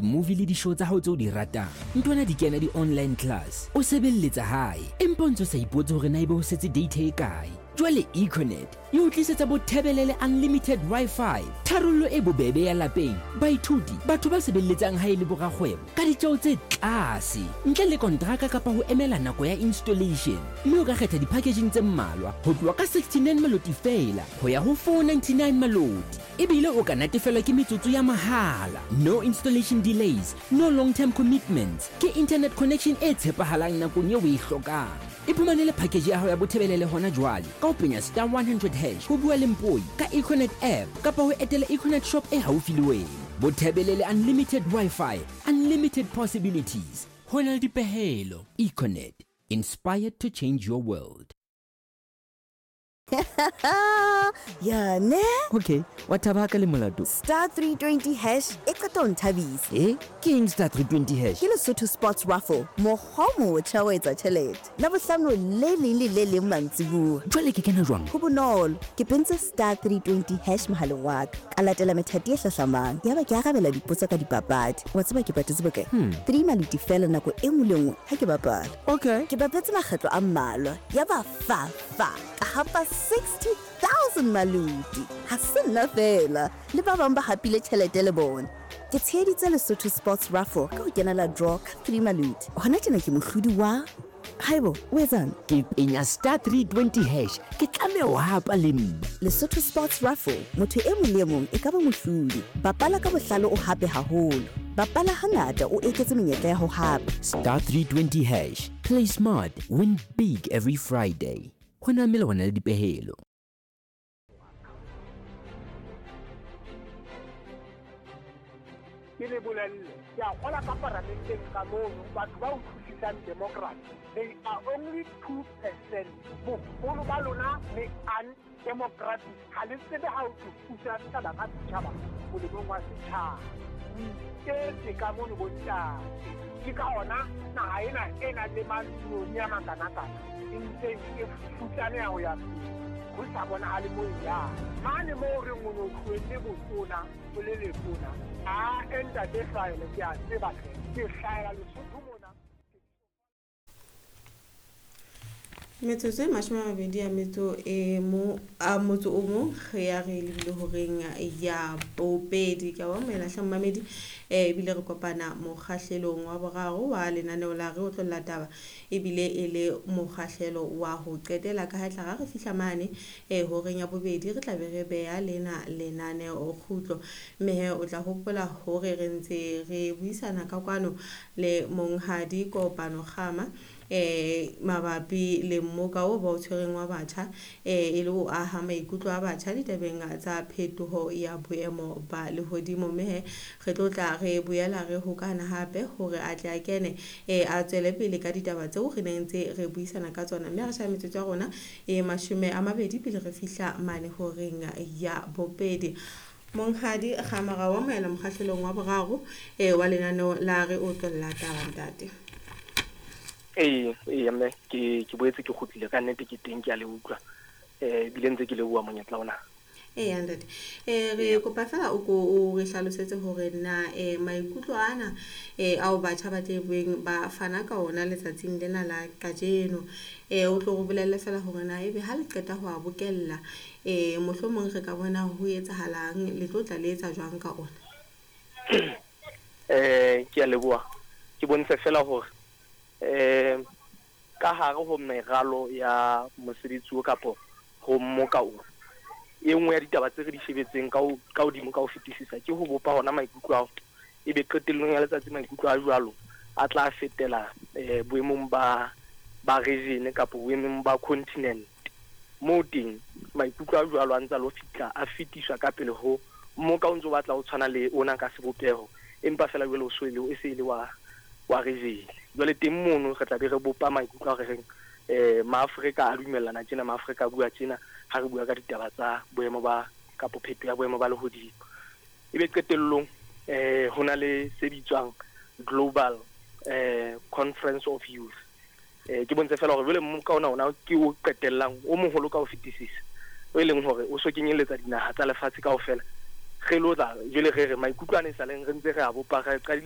di-movie le di-show tsa hao tseo di ratang ntwana di kena di-online class o sebelletsa hae empa o ntse o sa ipotse hore na ebe ho setse data e kae jwale Econet e o tlisetsa bothebelele unlimited Wi-Fi tharollo e bobebe ya lapeng baithuti batho ba sebelletsang hae le borakgwebo ka ditjeo tse tlase ntle le kontraka kapa ho emela nako ya installation mme o ka kgetha di-packaging tse mmalwa ho tloha ka 69 maloti fela ho ya ho 499 maloti ebile o ka natefelwa ke metsotso ya mahala no installation delays no long term commitments ke internet connection e tshepahalang nakong eo o e hlokang iphumanele package ya hao ya bothebelele hona jwale ka ho penya *100# ho bua le mpoi ka Econet app kapa ho etela Econet shop e haufi le wena bothebelele unlimited Wi-Fi unlimited possibilities hona le dipehelo Econet inspired to change your world. Ya ne? Okay, wa thaba ka le molato. *320# e qeta ho nthabisa. Ke eng *320#? Ke Lesotho Sports Raffle mohomo o tjha o etsa tjhelete Labohlano le leng le le leng mantsibuwa. Jwale ke kena jwang? Ho bonolo ke pentse *320# mohaleng wa ka latela methati e hlahlamang yaba ke arabela dipotso ka dipapadi wa tseba ke patetse bokae 3 maliti fela nako e nngwe le nngwe ha ke bapala. Okay, Ke bapetse makgetlo a mmalwa yaba fa ka hapa 60,000 maluti ha se nna fela le ba bang ba hapile tjhelete le bona. Ke tsheheditse Lesotho Sports Raffle ka ho kenela draw ka 3 maluti hona tjena ke mohlodi wa haibo o etsang ke penya *320# ke tlameha ho hapa le nna. Lesotho Sports Raffle motho e mong le mong e ka ba mohlodi bapala ka bohlalo o hape haholo bapala hangata o eketse menyetla ya ho hapa *320#. Play smart, win big every Friday. Hona mele hona le dipehelo. Ke le bolelle ke a gola ka parlamenteng ka mono batho ba utlwisisang democracy they are only 2%. Bogolo ba lona le undemocratic ha le tsebe ha o thusa setjhaba ka setjhaba molemong wa setjhaba ke ka mono bontate ke ka ona naha ena le manoni a makana-kana e ntse e futlane ho ya ho sa bona ha le moo ya mane moo re ngono tlwetse botona o le letona a enta de hlaela ke a tseba ke hlaela Lesotho mona metsotso e 20 ya metso e mo a motso o mo re ya re lebile horeng ya bobedi ka wa mela hlamamedi bile re kopana mo kgahlelong wa boraro wa lenaneo la re o tlolla taba ebile e le mo kgahlelo wa ho qetela ka hatla ga re fihla mane horeng ya bobedi re tla be re beya lena lenaneo o khutlo mme o tla hopola hore re ntse re buisana ka kwano le monghadi kopano gama mabapi le mmoka o ba o tshwereng wa batjha e le o aha maikutlo a batjha ditabeng tsa phetoho ya boemo ba lehodimo mme re tlotla re boela re hokana hape hore a tla kene a tswele pele ka ditaba tseo re nentse re buisana ka tsona mme re sha metsotso ya rona 20 pele re fihla mane horeng ya bobedi monghadi khamara wa moela mokgahlelong wa boraro wa lenaneo la re o tlolla taba ntate. mme ke boetse ke khutlile ka nnete ke teng ke a le utlwa bile ntse ke le bua monyetla ona andate re kopa fela o re hlalosetse hore na maikutlo ana a o batjha ba tebeng ba fana ka ona letsatsing lena la kajeno o tlo go bolella fela hore na ebe ha le qeta ho a bokella mohlomong re ka bona ho etsahalang le tlotla le etsa jwang ka ona ke a le bua ke bontshe fela hore ka hare ho meralo ya mosebetsi o kapo ho mmokao e nngwe ya ditaba tse re di shebetseng ka hodimo ka ho fetisisa ke ho bopa hona maikutlo ao ebe qetellong ya letsatsi maikutlo a jwalo a tla fetela boemong ba region kapo boemong ba continent mo teng maikutlo a jwalo a ntse lo fitla a fetiswa ka pele ho mmokao ntse o batla o tshwana le ona ka sebopeho empa fela jwale o soile o se ile wa region jwale teng mono re tla be re bopa maikutlo a re reng maAfrika a dumellana tjena maAfrika a bua tjena ha re bua ka ditaba tsa boemo ba kapo pheto ya boemo ba lehodimo ebe qetellong hona le se bitswang global conference of youth ke bontshe fela hore jwale mmoka ona ke o qetellang o moholo ka ho fetisisa o leng hore o so kenyeletsa dinaha tsa lefatshe kaofela re lo tla jwale re maikutlo a ne sa leng re ntse re a bopa re qadile